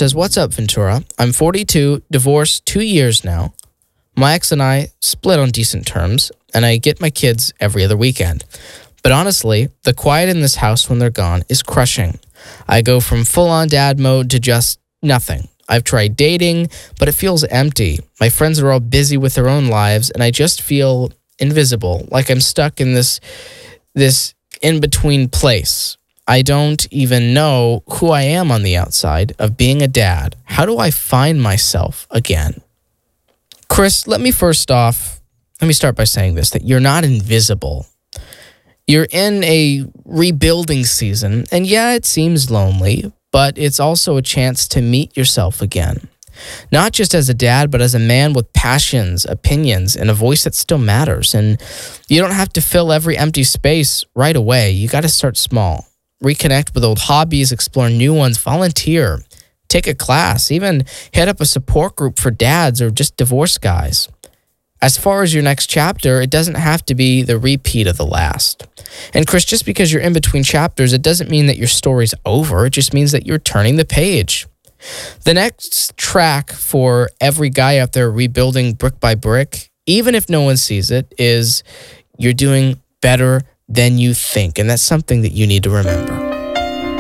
says, "What's up, Ventura? I'm 42, divorced 2 years now. My ex and I split on decent terms, and I get my kids every other weekend. But honestly, the quiet in this house when they're gone is crushing. I go from full-on dad mode to just nothing. I've tried dating, but it feels empty. My friends are all busy with their own lives, and I just feel invisible, like I'm stuck in this in-between place. I don't even know who I am on the outside of being a dad. How do I find myself again?" Chris, let me start by saying this, that you're not invisible. You're in a rebuilding season, and yeah, it seems lonely, but it's also a chance to meet yourself again. Not just as a dad, but as a man with passions, opinions, and a voice that still matters. And you don't have to fill every empty space right away. You got to start small. Reconnect with old hobbies, explore new ones, volunteer, take a class, even head up a support group for dads or just divorced guys. As far as your next chapter, it doesn't have to be the repeat of the last. And Chris, just because you're in between chapters, it doesn't mean that your story's over. It just means that you're turning the page. The next track for every guy out there rebuilding brick by brick, even if no one sees it, is you're doing better than you think. And that's something that you need to remember.